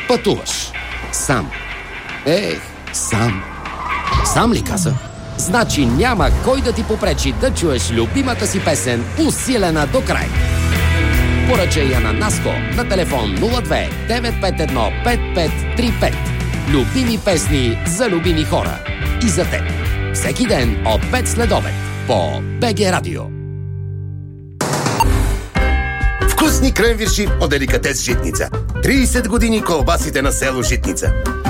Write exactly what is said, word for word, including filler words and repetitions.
Пътуваш. Сам. Ех, сам. Сам ли каза? Значи няма кой да ти попречи да чуеш любимата си песен, усилена до край. Поръчай я на Наско на телефон нула две девет пет едно пет пет три пет. Любими песни за любими хора. И за теб. Всеки ден от пет след обед по БГ Радио. Вкусни кренвирши от деликатес Житница. трийсет години колбасите на село Житница.